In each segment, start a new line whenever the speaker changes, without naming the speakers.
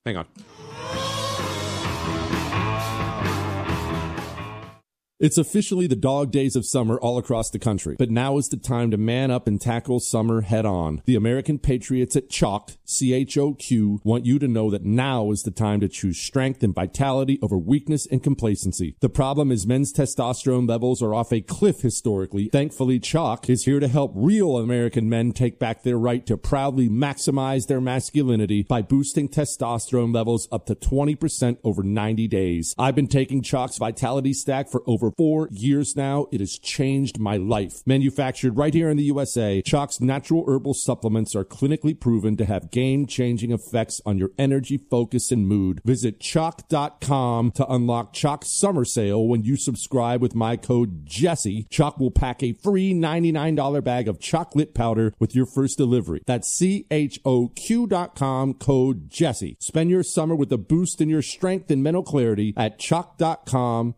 Hang on. It's officially the dog days of summer all across the country, but now is the time to man up and tackle summer head on. The American Patriots at Chalk, CHOQ, want you to know that now is the time to choose strength and vitality over weakness and complacency. The problem is men's testosterone levels are off a cliff historically. Thankfully, Chalk is here to help real American men take back their right to proudly maximize their masculinity by boosting testosterone levels up to 20% over 90 days. I've been taking Chalk's Vitality Stack for over 4 years now. It has changed my life. Manufactured right here in the USA, Chalk's natural herbal supplements are clinically proven to have game-changing effects on your energy, focus, and mood. Visit Chalk.com to unlock Chalk's summer sale. When you subscribe with my code Jesse, Chalk will pack a free $99 bag of chocolate powder with your first delivery. That's CHOQ.com, code Jesse. Spend your summer with a boost in your strength and mental clarity at Chalk.com.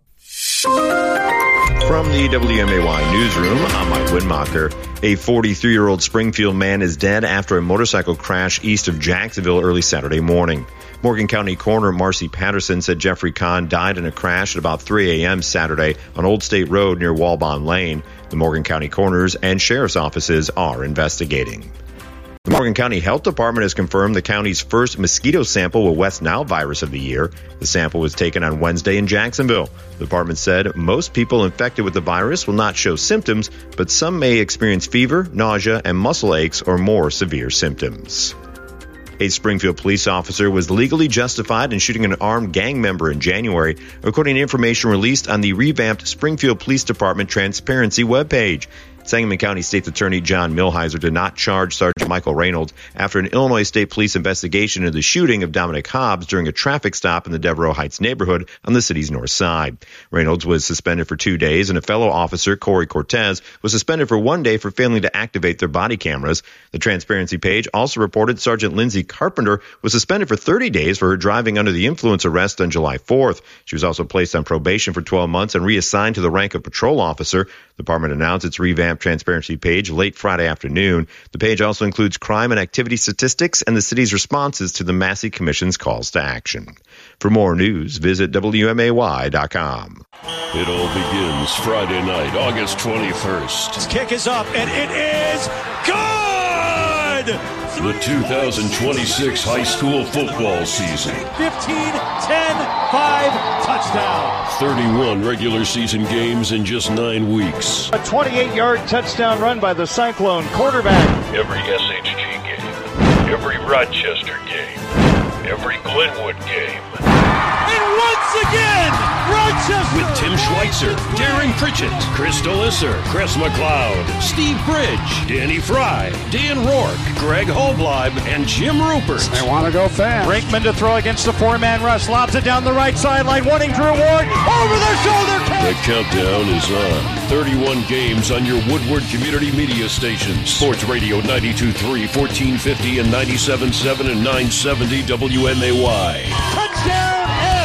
From the WMAY newsroom, I'm Mike Winmacher. A 43-year-old Springfield man is dead after a motorcycle crash east of Jacksonville early Saturday morning. Morgan County Coroner Marcy Patterson said Jeffrey Kahn died in a crash at about 3 a.m. Saturday on Old State Road near Walbon Lane. The Morgan County Coroner's and Sheriff's offices are investigating. The Morgan County Health Department has confirmed the county's first mosquito sample with West Nile virus of the year. The sample was taken on Wednesday in Jacksonville. The department said most people infected with the virus will not show symptoms, but some may experience fever, nausea, and muscle aches or more severe symptoms. A Springfield police officer was legally justified in shooting an armed gang member in January, according to information released on the revamped Springfield Police Department Transparency webpage. Sangamon County State's Attorney John Milheiser did not charge Sergeant Michael Reynolds after an Illinois State Police investigation into the shooting of Dominic Hobbs during a traffic stop in the Devereaux Heights neighborhood on the city's north side. Reynolds was suspended for 2 days, and a fellow officer, Corey Cortez, was suspended for 1 day for failing to activate their body cameras. The Transparency page also reported Sergeant Lindsay Carpenter was suspended for 30 days for her driving under the influence arrest on July 4th. She was also placed on probation for 12 months and reassigned to the rank of patrol officer. The department announced its revamped Transparency page late Friday afternoon. The page also includes crime and activity statistics and the city's responses to the Massey Commission's calls to action. For more news, visit WMAY.com.
It all begins Friday night, August 21st.
This kick is up, and it is good!
The 2026 high school football season.
15-10-5 touchdown.
31 regular season games in just 9 weeks.
A 28-yard touchdown run by the Cyclone quarterback.
Every SHG game, every Rochester game, every Glenwood game.
And once again, Rochester!
With Tim Schweitzer, Darren Pritchett, Chris Delisser, Chris McLeod, Steve Bridge, Danny Fry, Dan Rourke, Greg Holbleib, and Jim Rupert.
They want to go fast. Brinkman to throw against the four-man rush. Lobs it down the right sideline, wanting Drew Ward. Over their shoulder catch.
The countdown is on. 31 games on your Woodward Community Media stations. Sports Radio 92.3, 1450, and 97.7 and 970 WMAY.
Touchdown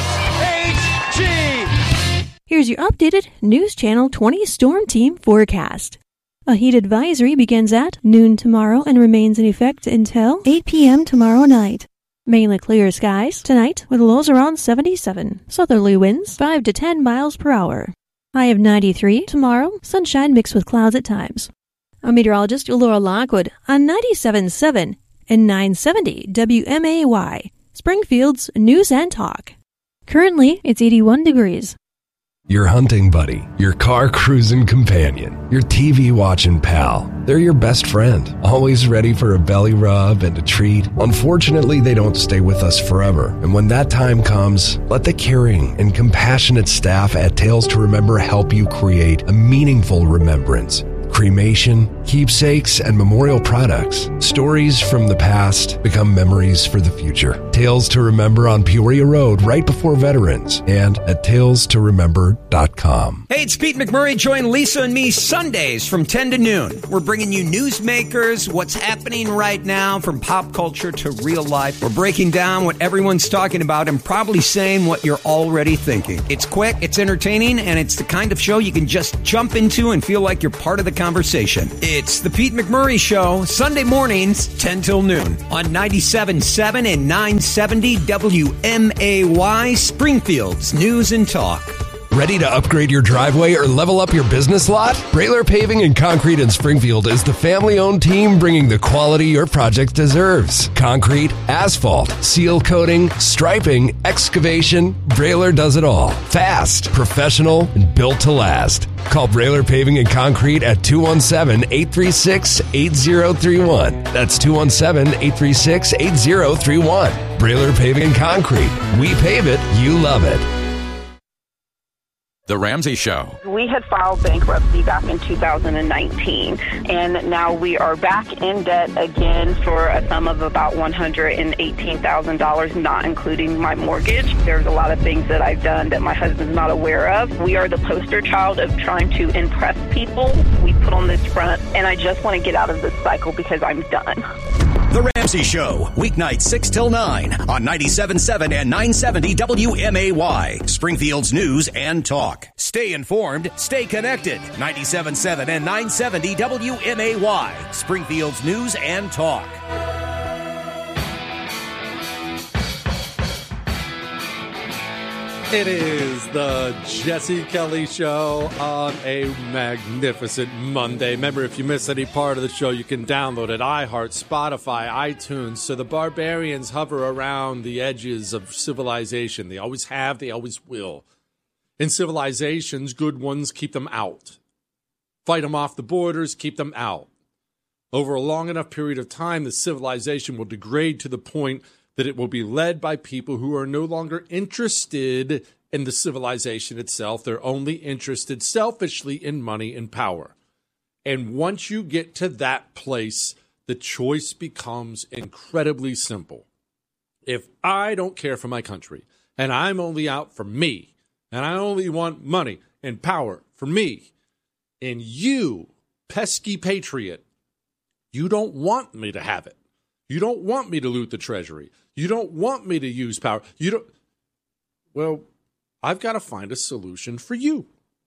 SHG!
Here's your updated News Channel 20 Storm Team forecast. A heat advisory begins at noon tomorrow and remains in effect until 8 p.m. tomorrow night. Mainly clear skies tonight with lows around 77. Southerly winds 5 to 10 miles per hour. High of 93 tomorrow, sunshine mixed with clouds at times. I'm meteorologist Laura Lockwood on 97.7 and 970 WMAY, Springfield's News and Talk. Currently, it's 81 degrees.
Your hunting buddy, your car cruising companion, your TV watching pal. They're your best friend, always ready for a belly rub and a treat. Unfortunately, they don't stay with us forever. And when that time comes, let the caring and compassionate staff at Tales to Remember help you create a meaningful remembrance. Cremation, keepsakes, and memorial products. Stories from the past become memories for the future. Tales to Remember on Peoria Road right before Veterans and at talestoremember.com.
Hey, it's Pete McMurray. Join Lisa and me Sundays from 10 to noon. We're bringing you newsmakers, what's happening right now from pop culture to real life. We're breaking down what everyone's talking about and probably saying what you're already thinking. It's quick, it's entertaining, and it's the kind of show you can just jump into and feel like you're part of the conversation. It's the Pete McMurray Show, Sunday mornings, 10 till noon on 97.7 and 970 WMAY, Springfield's News and Talk.
Ready to upgrade your driveway or level up your business lot? Brailer Paving and Concrete in Springfield is the family-owned team bringing the quality your project deserves. Concrete, asphalt, seal coating, striping, excavation. Brailer does it all. Fast, professional, and built to last. Call Brailer Paving and Concrete at 217-836-8031. That's 217-836-8031. Brailer Paving and Concrete. We pave it, you love it.
The Ramsey Show.
We had filed bankruptcy back in 2019, and now we are back in debt again for a sum of about $118,000, not including my mortgage. There's a lot of things that I've done that my husband's not aware of. We are the poster child of trying to impress people. We put on this front, and I just want to get out of this cycle because I'm done.
The Ramsey Show, weeknights 6 till 9 on 97.7 and 970 WMAY, Springfield's News and Talk. Stay informed, stay connected. 97.7 and 970 WMAY, Springfield's News and Talk.
It is the Jesse Kelly Show on a magnificent Monday. Remember, if you miss any part of the show, you can download it. iHeart, Spotify, iTunes. So the barbarians hover around the edges of civilization. They always have, they always will. In civilizations, good ones keep them out. Fight them off the borders, keep them out. Over a long enough period of time, the civilization will degrade to the point that it will be led by people who are no longer interested in the civilization itself. They're only interested selfishly in money and power. And once you get to that place, the choice becomes incredibly simple. If I don't care for my country, and I'm only out for me, and I only want money and power for me, and you, pesky patriot, you don't want me to have it. You don't want me to loot the treasury. You don't want me to use power. Well, I've got to find a solution for you.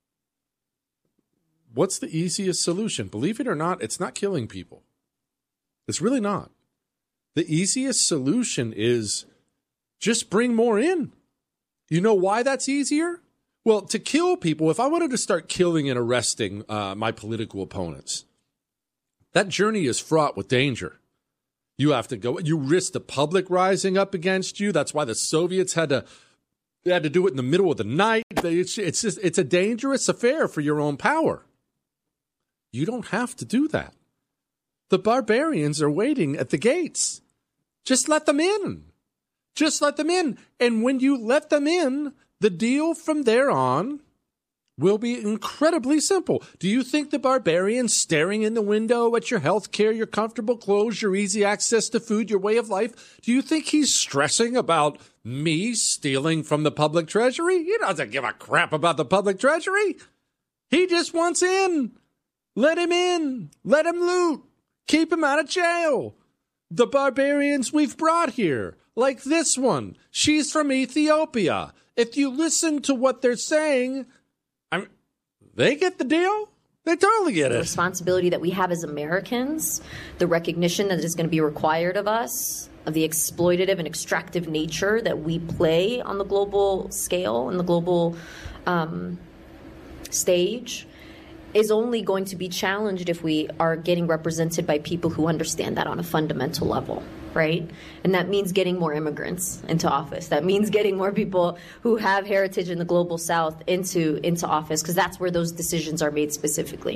What's the easiest solution? Believe it or not, it's not killing people. It's really not. The easiest solution is just bring more in. You know why that's easier? Well, to kill people, if I wanted to start killing and arresting my political opponents, that journey is fraught with danger. You have to go. You risk the public rising up against you. That's why the Soviets had to do it in the middle of the night. It's a dangerous affair for your own power. You don't have to do that. The barbarians are waiting at the gates. Just let them in. Just let them in. And when you let them in, the deal from there on will be incredibly simple. Do you think the barbarian staring in the window at your health care, your comfortable clothes, your easy access to food, your way of life, do you think he's stressing about me stealing from the public treasury? He doesn't give a crap about the public treasury. He just wants in. Let him in. Let him loot. Keep him out of jail. The barbarians we've brought here, like this one, she's from Ethiopia. If you listen to what they're saying, they get the deal. They totally get it.
The responsibility that we have as Americans, the recognition that is going to be required of us, of the exploitative and extractive nature that we play on the global scale and the global stage, is only going to be challenged if we are getting represented by people who understand that on a fundamental level, right? And that means getting more immigrants into office. That means getting more people who have heritage in the global South into office, because that's where those decisions are made specifically.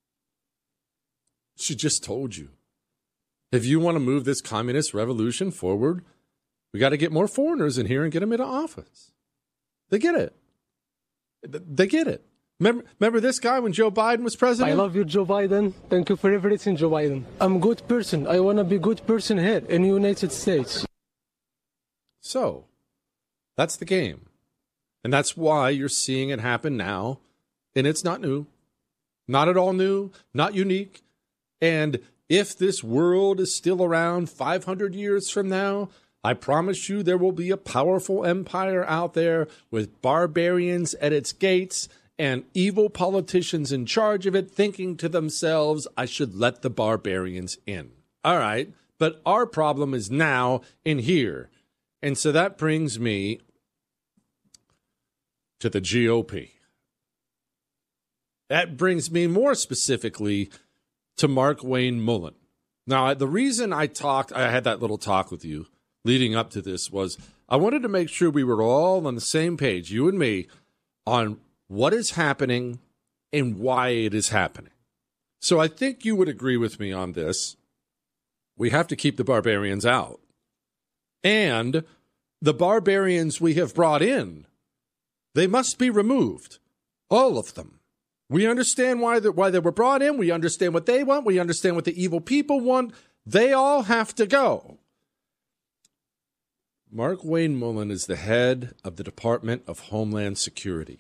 She just told you. If you want to move this communist revolution forward, we got to get more foreigners in here and get them into office. They get it. They get it. Remember this guy when Joe Biden was president?
I love you, Joe Biden. Thank you for everything, Joe Biden. I'm a good person. I want to be a good person here in the United States.
So, that's the game. And that's why you're seeing it happen now. And it's not new. Not at all new. Not unique. And if this world is still around 500 years from now, I promise you there will be a powerful empire out there with barbarians at its gates. and evil politicians in charge of it thinking to themselves, I should let the barbarians in. All right, but our problem is now in here. And so that brings me to the GOP. That brings me more specifically to Markwayne Mullin. Now, the reason I had that little talk with you leading up to this was I wanted to make sure we were all on the same page, you and me, on what is happening and why it is happening. So I think you would agree with me on this. We have to keep the barbarians out. And the barbarians we have brought in, they must be removed. All of them. We understand why they were brought in. We understand what they want. We understand what the evil people want. They all have to go. Markwayne Mullin is the head of the Department of Homeland Security.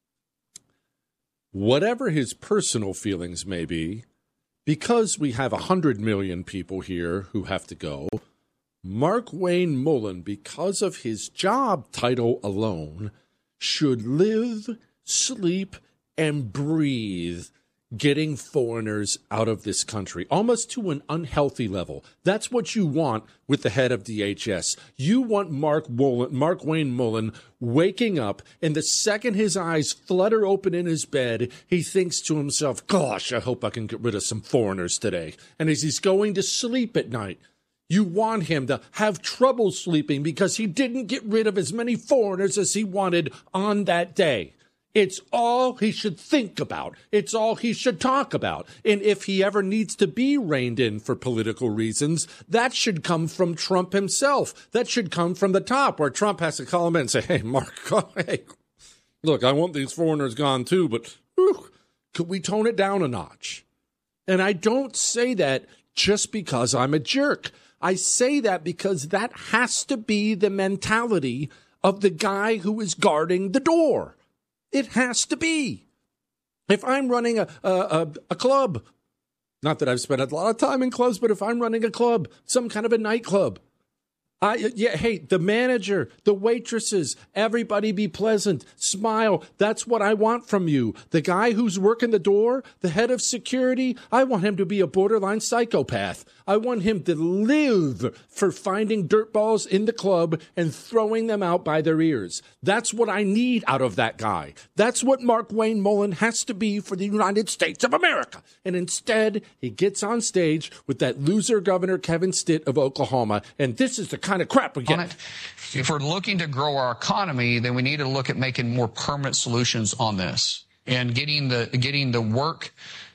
Whatever his personal feelings may be, because we have 100 million people here who have to go, Markwayne Mullin, because of his job title alone, should live, sleep, and breathe getting foreigners out of this country, almost to an unhealthy level. That's what you want with the head of DHS. You want Markwayne Mullin waking up, and the second his eyes flutter open in his bed, he thinks to himself, gosh, I hope I can get rid of some foreigners today. And as he's going to sleep at night, you want him to have trouble sleeping because he didn't get rid of as many foreigners as he wanted on that day. It's all he should think about. It's all he should talk about. And if he ever needs to be reined in for political reasons, that should come from Trump himself. That should come from the top, where Trump has to call him in and say, hey, Mark, hey, look, I want these foreigners gone too, but could we tone it down a notch? And I don't say that just because I'm a jerk. I say that because that has to be the mentality of the guy who is guarding the door. It has to be. If I'm running a club, not that I've spent a lot of time in clubs, but if I'm running a club, some kind of a nightclub, hey, the manager, the waitresses, everybody be pleasant, smile. That's what I want from you. The guy who's working the door, the head of security, I want him to be a borderline psychopath. I want him to live for finding dirtballs in the club and throwing them out by their ears. That's what I need out of that guy. That's what Markwayne Mullin has to be for the United States of America. And instead, he gets on stage with that loser Governor Kevin Stitt of Oklahoma. And this is the kind of crap we get.
If we're looking to grow our economy, then we need to look at making more permanent solutions on this and getting the work,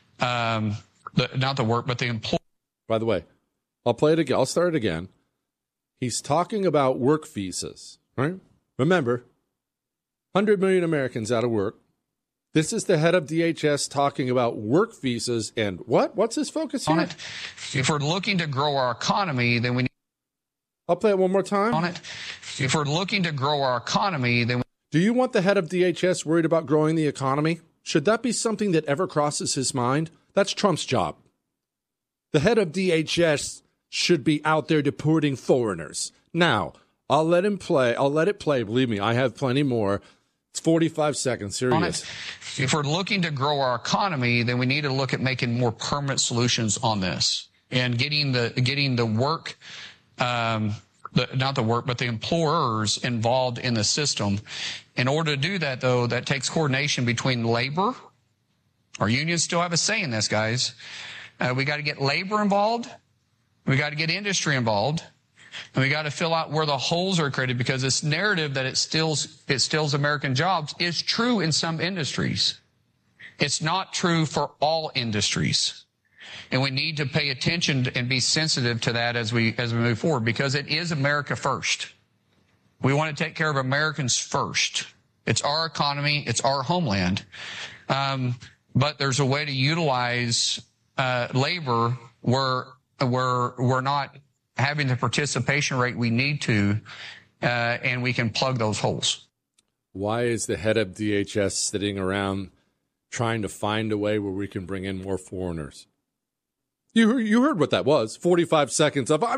not the work, but the employee.
By the way, I'll play it again. I'll start it again. He's talking about work visas, right? Remember, 100 million Americans out of work. This is the head of DHS talking about work visas and what? What's his focus here?
If we're looking to grow our economy, then we need.
I'll play it one more time.
If we're looking to grow our economy, then.
Do you want the head of DHS worried about growing the economy? Should that be something that ever crosses his mind? That's Trump's job. The head of DHS should be out there deporting foreigners. Now, I'll let him play. I'll let it play. Believe me, I have plenty more. It's 45 seconds. Here he is.
If we're looking to grow our economy, then we need to look at making more permanent solutions on this and getting the work, not the work, but the employers involved in the system. In order to do that, though, that takes coordination between labor. Our unions still have a say in this, guys. We got to get labor involved. We got to get industry involved. And we got to fill out where the holes are created, because this narrative that it steals American jobs is true in some industries. It's not true for all industries. And we need to pay attention and be sensitive to that as we move forward, because it is America first. We want to take care of Americans first. It's our economy. It's our homeland. But there's a way to utilize labor where we're not having the participation rate we need to, and we can plug those holes.
Why is the head of DHS sitting around trying to find a way where we can bring in more foreigners? You heard what that was, 45 seconds of,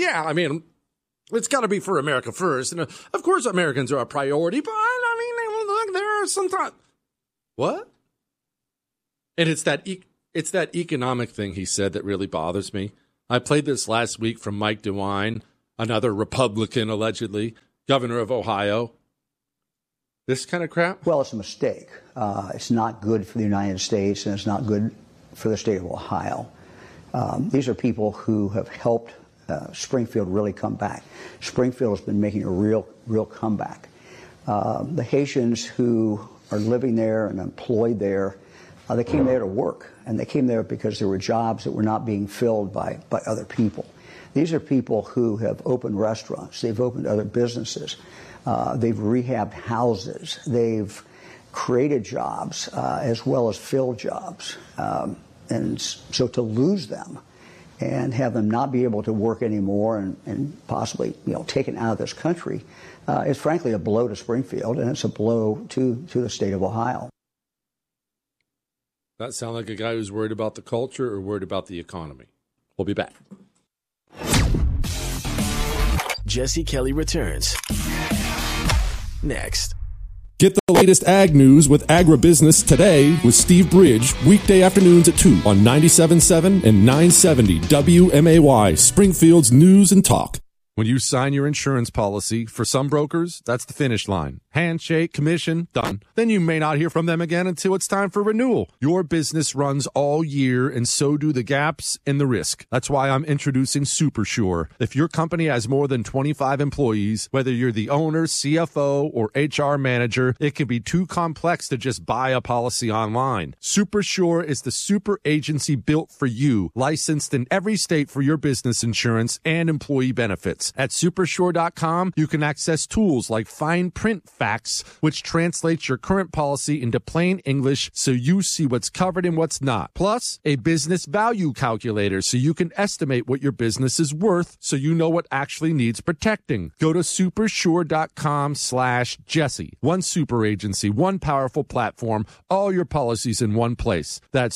it's got to be for America first. And of course, Americans are a priority, but there are some thoughts. What? And it's that economic thing he said that really bothers me. I played this last week from Mike DeWine, another Republican, allegedly, governor of Ohio. This kind of crap?
Well, it's a mistake. It's not good for the United States, and it's not good for the state of Ohio. These are people who have helped Springfield really come back. Springfield has been making a real comeback. The Haitians who are living there and employed there, they came there to work, and they came there because there were jobs that were not being filled by other people. These are people who have opened restaurants. They've opened other businesses. They've rehabbed houses. They've created jobs as well as filled jobs. And so to lose them and have them not be able to work anymore and possibly, taken out of this country is frankly a blow to Springfield, and it's a blow to the state of Ohio.
That sound like a guy who's worried about the culture or worried about the economy? We'll be back.
Jesse Kelly returns next.
Get the latest ag news with Agribusiness Today with Steve Bridge, weekday afternoons at 2 on 97.7 and 970 WMAY, Springfield's News and Talk. When you sign your insurance policy, for some brokers, that's the finish line. Handshake, commission, done. Then you may not hear from them again until it's time for renewal. Your business runs all year, and so do the gaps and the risk. That's why I'm introducing SuperSure. If your company has more than 25 employees, whether you're the owner, CFO, or HR manager, it can be too complex to just buy a policy online. SuperSure is the super agency built for you, licensed in every state for your business insurance and employee benefits. At supersure.com, you can access tools like fine print facts, which translates your current policy into plain English so you see what's covered and what's not. Plus, a business value calculator so you can estimate what your business is worth so you know what actually needs protecting. Go to supersure.com/Jesse. One super agency, one powerful platform, all your policies in one place. That's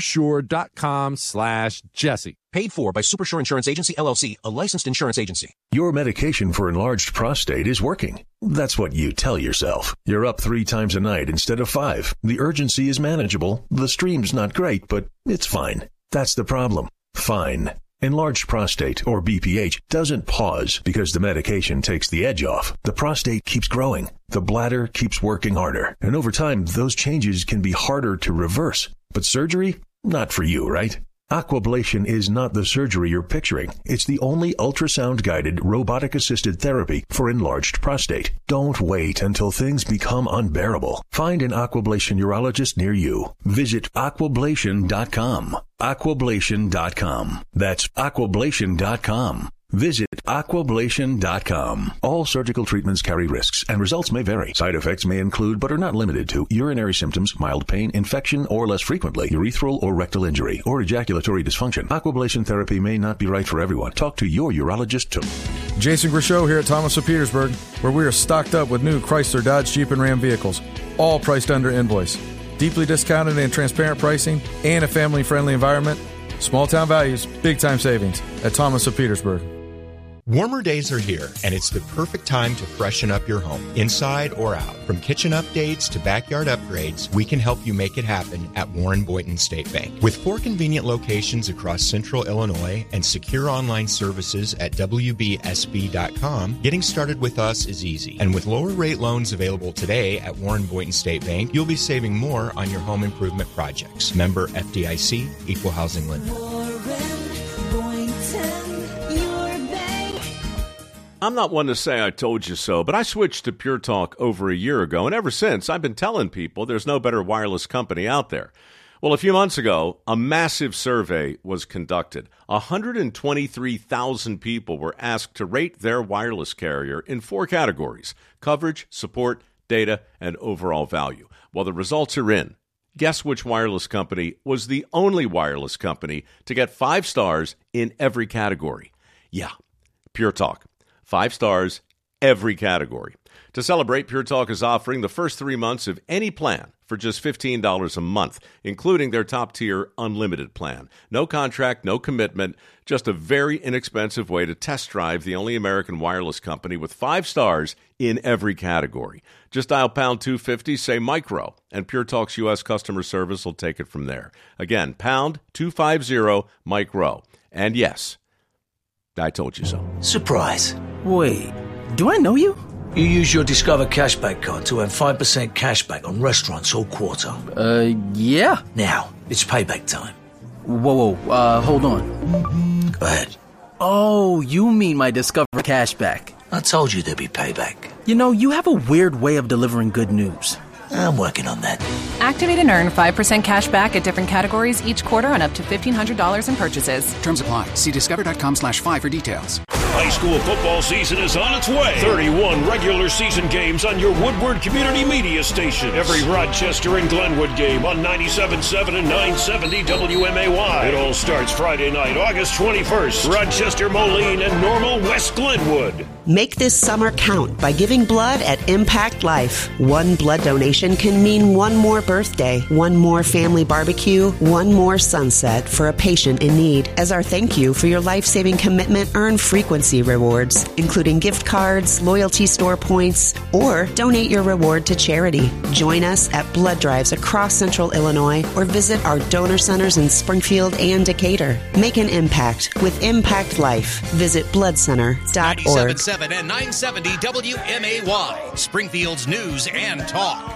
supersure.com/Jesse.
Paid for by Supersure Insurance Agency, LLC, a licensed insurance agency.
Your medication for enlarged prostate is working. That's what you tell yourself. You're up 3 times a night instead of 5. The urgency is manageable. The stream's not great, but it's fine. That's the problem. Fine. Enlarged prostate, or BPH, doesn't pause because the medication takes the edge off. The prostate keeps growing. The bladder keeps working harder. And over time, those changes can be harder to reverse. But surgery? Not for you, right? Aquablation is not the surgery you're picturing. It's the only ultrasound-guided, robotic-assisted therapy for enlarged prostate. Don't wait until things become unbearable. Find an Aquablation urologist near you. Visit aquablation.com. Aquablation.com. That's aquablation.com. Visit aquablation.com. All surgical treatments carry risks, and results may vary. Side effects may include, but are not limited to, urinary symptoms, mild pain, infection, or less frequently, urethral or rectal injury, or ejaculatory dysfunction. Aquablation therapy may not be right for everyone. Talk to your urologist too.
Jason Grishow here at Thomas of Petersburg, where we are stocked up with new Chrysler, Dodge, Jeep, and Ram vehicles, all priced under invoice. Deeply discounted and transparent pricing, and a family-friendly environment. Small town values, big time savings at Thomas of Petersburg.
Warmer days are here, and it's the perfect time to freshen up your home, inside or out. From kitchen updates to backyard upgrades, we can help you make it happen at Warren Boynton State Bank. With 4 convenient locations across central Illinois and secure online services at WBSB.com, getting started with us is easy. And with lower rate loans available today at Warren Boynton State Bank, you'll be saving more on your home improvement projects. Member FDIC, Equal Housing Lender.
I'm not one to say I told you so, but I switched to Pure Talk over a year ago, and ever since, I've been telling people there's no better wireless company out there. Well, a few months ago, a massive survey was conducted. 123,000 people were asked to rate their wireless carrier in 4 categories: coverage, support, data, and overall value. Well, the results are in. Guess which wireless company was the only wireless company to get 5 stars in every category? Yeah, Pure Talk. 5 stars every category. To celebrate, Pure Talk is offering the first 3 months of any plan for just $15 a month, including their top-tier unlimited plan. No contract, no commitment, just a very inexpensive way to test drive the only American wireless company with 5 stars in every category. Just dial pound 250, say micro, and Pure Talk's U.S. customer service will take it from there. Again, pound 250 micro. And yes, I told you so.
Surprise. Wait, do I know you? You use your Discover Cashback card to earn 5% cashback on restaurants all quarter.
Yeah.
Now, it's payback time.
Whoa, hold on.
Go ahead.
Oh, you mean my Discover Cashback.
I told you there'd be payback.
You know, you have a weird way of delivering good news.
I'm working on that.
Activate and earn 5% cash back at different categories each quarter on up to $1,500 in purchases.
Terms apply. See discover.com/5 for details.
High school football season is on its way. 31 regular season games on your Woodward Community Media Station. Every Rochester and Glenwood game on 97.7 and 970 WMAY. It all starts Friday night, August 21st. Rochester, Moline, and Normal, West Glenwood.
Make this summer count by giving blood at Impact Life. One blood donation can mean one more birthday, one more family barbecue, one more sunset for a patient in need. As our thank you for your life-saving commitment, earn frequency rewards, including gift cards, loyalty store points, or donate your reward to charity. Join us at blood drives across Central Illinois or visit our donor centers in Springfield and Decatur. Make an impact with Impact Life. Visit bloodcenter.org.
97.7 and 970 WMAY, Springfield's News and Talk.